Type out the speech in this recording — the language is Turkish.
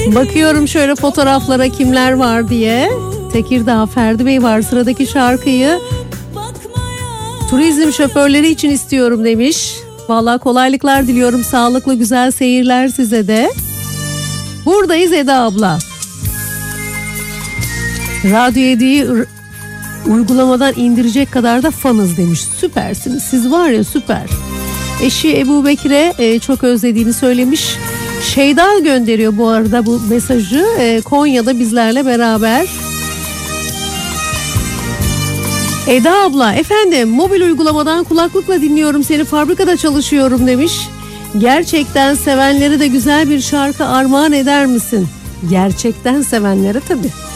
Bakıyorum şöyle fotoğraflara kimler var diye. Tekirdağ Ferdi Bey var. Sıradaki şarkıyı turizm şoförleri için istiyorum demiş. Vallahi kolaylıklar diliyorum. Sağlıklı güzel seyirler size de. Buradayız Eda abla. Radyo 7'yi uygulamadan indirecek kadar da fanız demiş. Süpersiniz. Siz var ya, süper. Eşi Ebu Bekir'e çok özlediğini söylemiş. Şeyda gönderiyor bu arada bu mesajı. Konya'da bizlerle beraber. Eda abla, efendim mobil uygulamadan kulaklıkla dinliyorum seni, fabrikada çalışıyorum demiş. Gerçekten sevenlere de güzel bir şarkı armağan eder misin? Gerçekten sevenlere tabii.